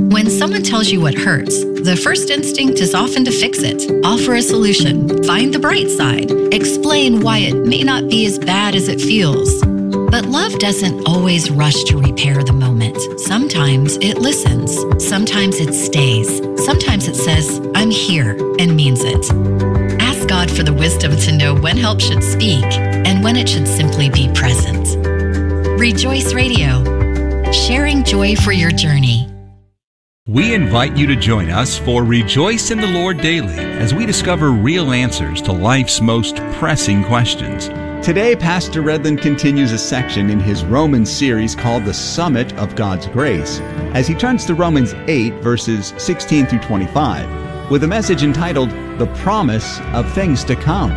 When someone tells you what hurts, the first instinct is often to fix it, offer a solution, find the bright side, explain why it may not be as bad as it feels. But love doesn't always rush to repair the moment. Sometimes it listens. Sometimes it stays. Sometimes it says, I'm here, and means it. Ask God for the wisdom to know when help should speak and when it should simply be present. Rejoice Radio, sharing joy for your journey. We invite you to join us for Rejoice in the Lord Daily as we discover real answers to life's most pressing questions. Today, Pastor Redland continues a section in his Romans series called The Summit of God's Grace, as he turns to Romans 8, verses 16 through 25, with a message entitled, The Promise of Things to Come.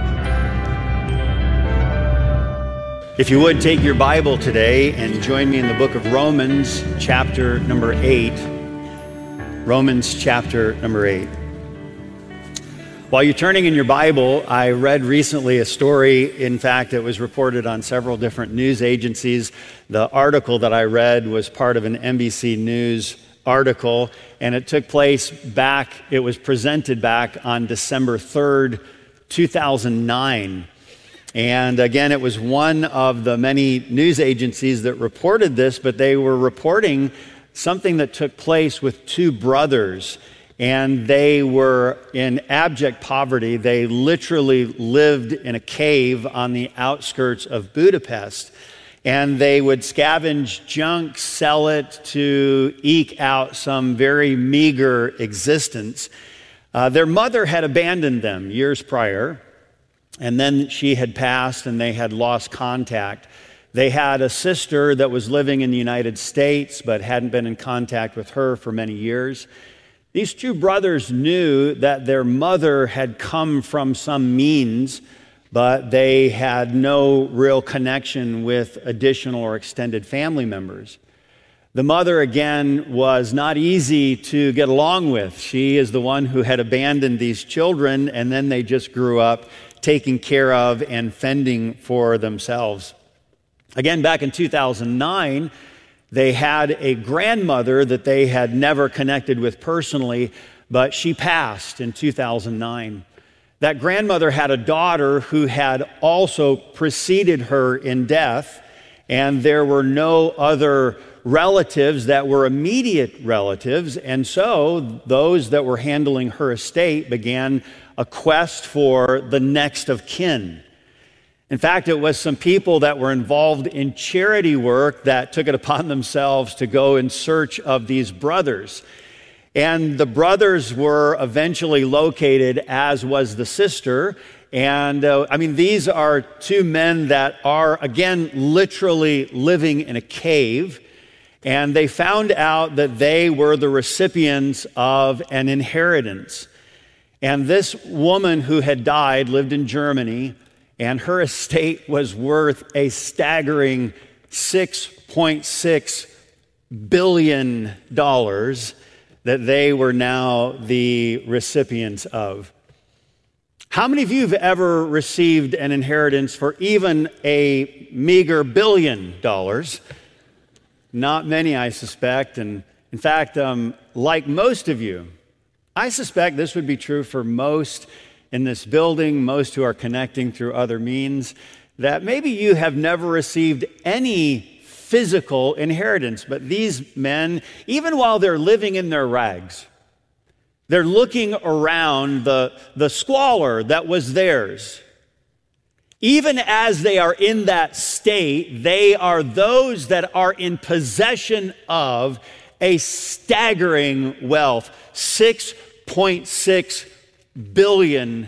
If you would, take your Bible today and join me in the book of Romans, chapter number 8. Romans chapter number 8. While you're turning in your Bible, I read recently a story. In fact, it was reported on several different news agencies. The article that I read was part of an NBC News article, and it took place it was presented back on December 3rd, 2009. And again, it was one of the many news agencies that reported this, but they were reporting something that took place with two brothers, and they were in abject poverty. They literally lived in a cave on the outskirts of Budapest, and they would scavenge junk, sell it to eke out some very meager existence. Their mother had abandoned them years prior, and then she had passed and they had lost contact. They had a sister that was living in the United States but hadn't been in contact with her for many years. These two brothers knew that their mother had come from some means, but they had no real connection with additional or extended family members. The mother, again, was not easy to get along with. She is the one who had abandoned these children, and then they just grew up taking care of and fending for themselves. Again, back in 2009, they had a grandmother that they had never connected with personally, but she passed in 2009. That grandmother had a daughter who had also preceded her in death, and there were no other relatives that were immediate relatives, and so those that were handling her estate began a quest for the next of kin. In fact, it was some people that were involved in charity work that took it upon themselves to go in search of these brothers. And the brothers were eventually located, as was the sister. And these are two men that are, again, literally living in a cave. And they found out that they were the recipients of an inheritance. And this woman who had died lived in Germany, and her estate was worth a staggering $6.6 billion that they were now the recipients of. How many of you have ever received an inheritance for even a meager $1 billion? Not many, I suspect. And in fact, like most of you, I suspect this would be true for most in this building, most who are connecting through other means, that maybe you have never received any physical inheritance. But these men, even while they're living in their rags, they're looking around the squalor that was theirs. Even as they are in that state, they are those that are in possession of a staggering wealth, $6.6 billion.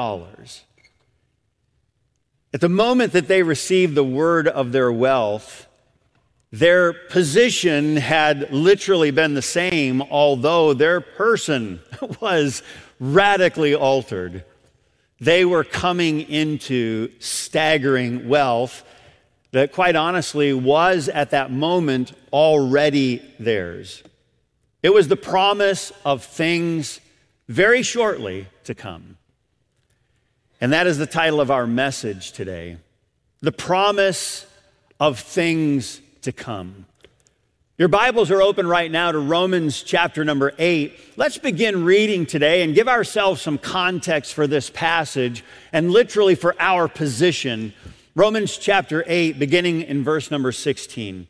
At the moment that they received the word of their wealth, their position had literally been the same, although their person was radically altered. They were coming into staggering wealth that, quite honestly, was at that moment already theirs. It was the promise of things very shortly to come. And that is the title of our message today. The promise of things to come. Your Bibles are open right now to Romans chapter number 8. Let's begin reading today and give ourselves some context for this passage and literally for our position. Romans chapter 8, beginning in verse number 16.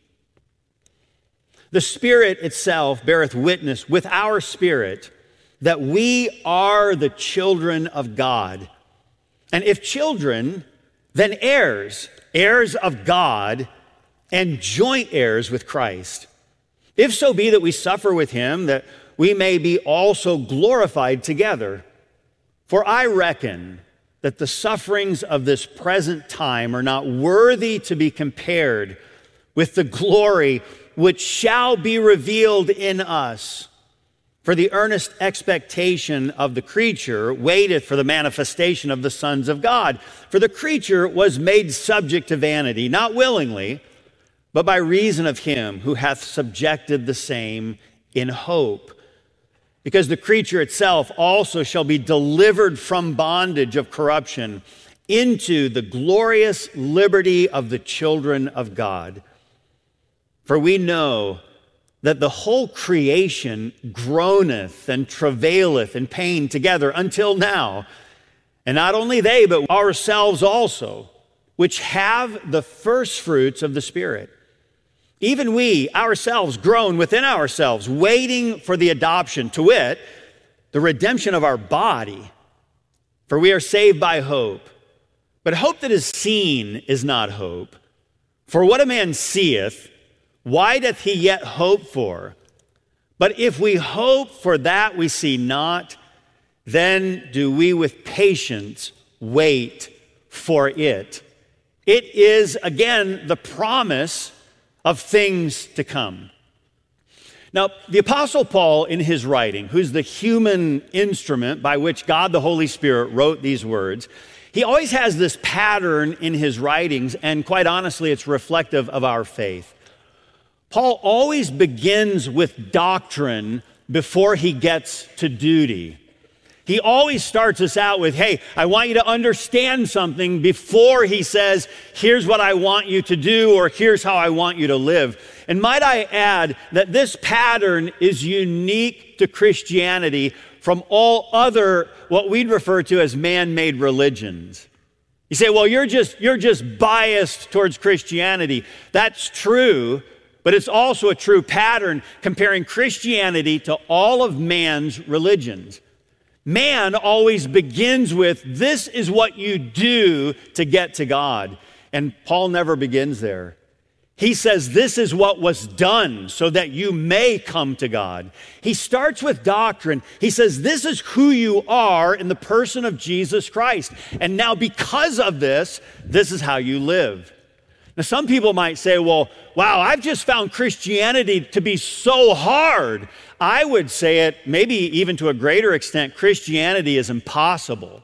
The Spirit itself beareth witness with our spirit that we are the children of God. And if children, then heirs, heirs of God, and joint heirs with Christ. If so be that we suffer with him, that we may be also glorified together. For I reckon that the sufferings of this present time are not worthy to be compared with the glory which shall be revealed in us. For the earnest expectation of the creature waiteth for the manifestation of the sons of God. For the creature was made subject to vanity, not willingly, but by reason of him who hath subjected the same in hope. Because the creature itself also shall be delivered from bondage of corruption into the glorious liberty of the children of God. For we know that the whole creation groaneth and travaileth in pain together until now. And not only they, but ourselves also, which have the first fruits of the Spirit. Even we ourselves groan within ourselves, waiting for the adoption, to wit, the redemption of our body. For we are saved by hope. But hope that is seen is not hope. For what a man seeth, why doth he yet hope for? But if we hope for that we see not, then do we with patience wait for it. It is, again, the promise of things to come. Now, the Apostle Paul, in his writing, who's the human instrument by which God the Holy Spirit wrote these words, he always has this pattern in his writings, and quite honestly, it's reflective of our faith. Paul always begins with doctrine before he gets to duty. He always starts us out with, hey, I want you to understand something before he says, here's what I want you to do, or here's how I want you to live. And might I add that this pattern is unique to Christianity from all other, what we'd refer to as man-made religions. You say, well, you're just biased towards Christianity. That's true, but it's also a true pattern comparing Christianity to all of man's religions. Man always begins with, this is what you do to get to God. And Paul never begins there. He says, this is what was done so that you may come to God. He starts with doctrine. He says, this is who you are in the person of Jesus Christ. And now because of this, this is how you live. Now, some people might say, well, wow, I've just found Christianity to be so hard. I would say it, maybe even to a greater extent, Christianity is impossible.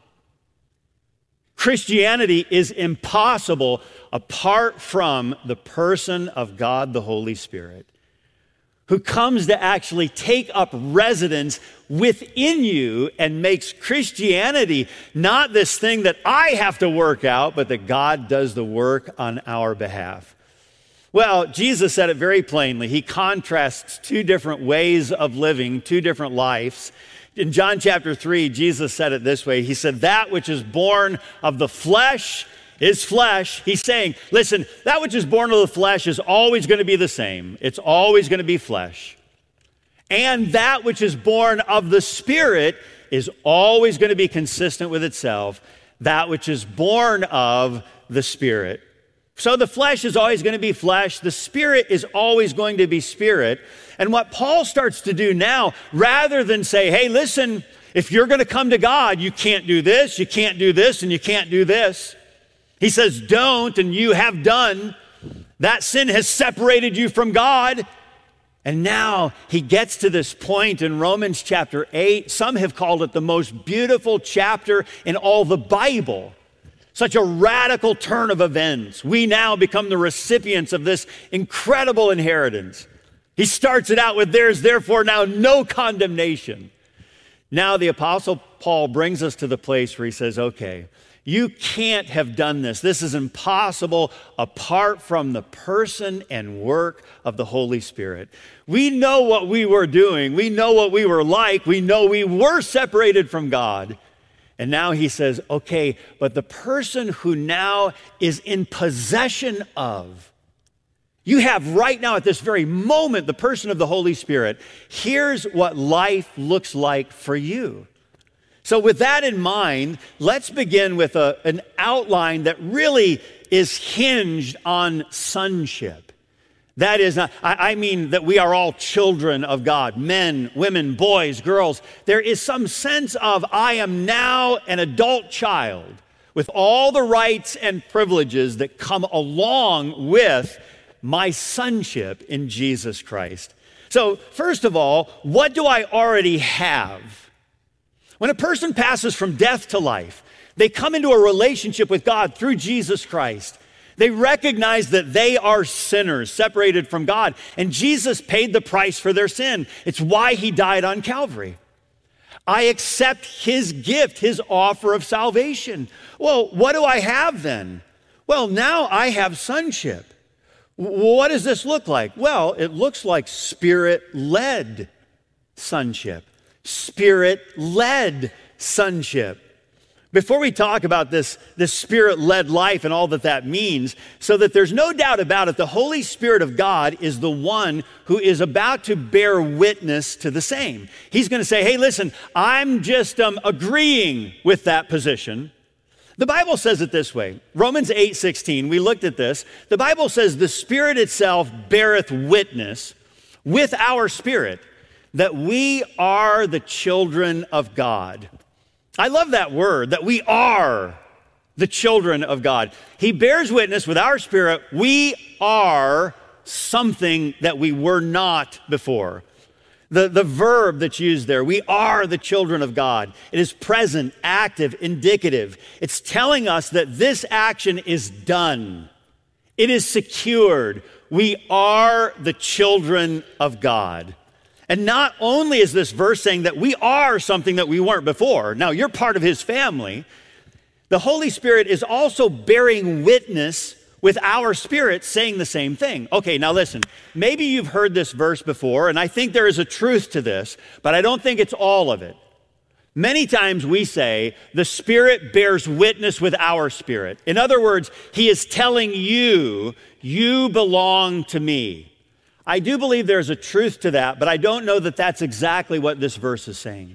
Christianity is impossible apart from the person of God the Holy Spirit, who comes to actually take up residence within you and makes Christianity not this thing that I have to work out, but that God does the work on our behalf. Well, Jesus said it very plainly. He contrasts two different ways of living, two different lives. In John chapter 3, Jesus said it this way. He said, that which is born of the flesh is flesh. He's saying, listen, that which is born of the flesh is always going to be the same. It's always going to be flesh. And that which is born of the Spirit is always going to be consistent with itself, that which is born of the Spirit. So the flesh is always going to be flesh. The Spirit is always going to be spirit. And what Paul starts to do now, rather than say, hey, listen, if you're going to come to God, you can't do this, you can't do this, and you can't do this. He says, don't, and you have done. That sin has separated you from God. And now he gets to this point in Romans chapter 8. Some have called it the most beautiful chapter in all the Bible. Such a radical turn of events. We now become the recipients of this incredible inheritance. He starts it out with, there's therefore now no condemnation. Now the Apostle Paul brings us to the place where he says, okay, You can't have done this. This is impossible apart from the person and work of the Holy Spirit. We know what we were doing. We know what we were like. We know we were separated from God. And now he says, okay, but the person who now is in possession of, you have right now at this very moment, the person of the Holy Spirit. Here's what life looks like for you. So with that in mind, let's begin with an outline that really is hinged on sonship. That is, I mean that we are all children of God, men, women, boys, girls. There is some sense of, I am now an adult child with all the rights and privileges that come along with my sonship in Jesus Christ. So first of all, what do I already have? When a person passes from death to life, they come into a relationship with God through Jesus Christ. They recognize that they are sinners separated from God, and Jesus paid the price for their sin. It's why he died on Calvary. I accept his gift, his offer of salvation. Well, what do I have then? Well, now I have sonship. What does this look like? Well, it looks like Spirit-led sonship. Spirit-led sonship. Before we talk about this Spirit-led life and all that means, so that there's no doubt about it, the Holy Spirit of God is the one who is about to bear witness to the same. He's going to say, hey, listen, I'm just agreeing with that position. The Bible says it this way. Romans 8:16, we looked at this. The Bible says the Spirit itself beareth witness with our spirit that we are the children of God. I love that word, that we are the children of God. He bears witness with our spirit, we are something that we were not before. The verb that's used there, we are the children of God. It is present, active, indicative. It's telling us that this action is done. It is secured. We are the children of God. And not only is this verse saying that we are something that we weren't before. Now, you're part of his family. The Holy Spirit is also bearing witness with our spirit saying the same thing. Okay, now listen, maybe you've heard this verse before, and I think there is a truth to this, but I don't think it's all of it. Many times we say, the Spirit bears witness with our spirit. In other words, he is telling you, you belong to me. I do believe there's a truth to that, but I don't know that that's exactly what this verse is saying.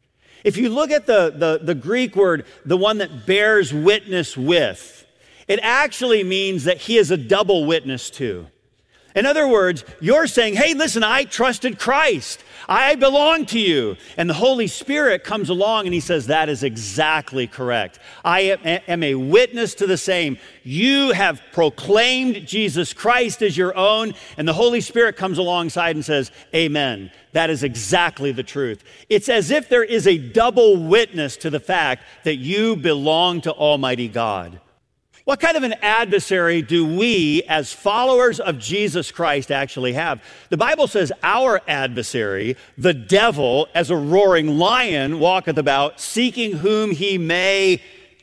If you look at the Greek word, the one that bears witness with, it actually means that he is a double witness to. In other words, you're saying, hey, listen, I trusted Christ. I belong to you. And the Holy Spirit comes along and he says, that is exactly correct. I am a witness to the same. You have proclaimed Jesus Christ as your own. And the Holy Spirit comes alongside and says, amen. That is exactly the truth. It's as if there is a double witness to the fact that you belong to Almighty God. What kind of an adversary do we, as followers of Jesus Christ, actually have? The Bible says our adversary, the devil, as a roaring lion, walketh about, seeking whom he may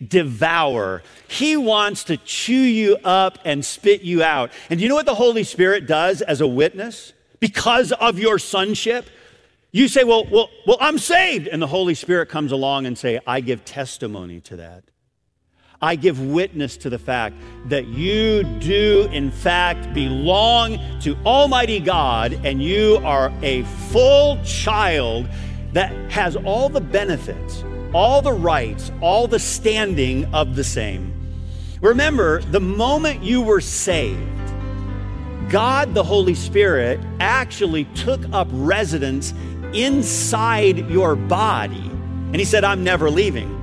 devour. He wants to chew you up and spit you out. And do you know what the Holy Spirit does as a witness? Because of your sonship, you say, well, I'm saved. And the Holy Spirit comes along and say, I give testimony to that. I give witness to the fact that you do, in fact, belong to Almighty God, and you are a full child that has all the benefits, all the rights, all the standing of the same. Remember, the moment you were saved, God, the Holy Spirit, actually took up residence inside your body, and he said, I'm never leaving.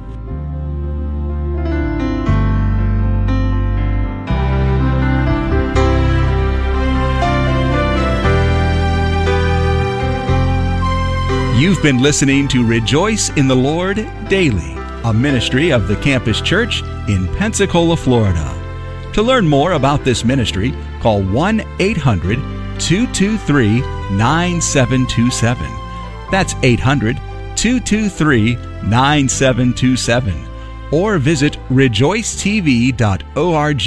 You've been listening to Rejoice in the Lord Daily, a ministry of the Campus Church in Pensacola, Florida. To learn more about this ministry, call 1-800-223-9727. That's 800-223-9727. or visit rejoicetv.org.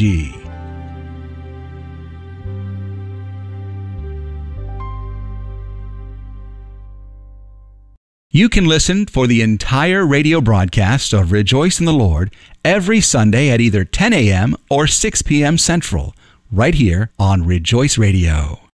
You can listen for the entire radio broadcast of Rejoice in the Lord every Sunday at either 10 a.m. or 6 p.m. Central, right here on Rejoice Radio.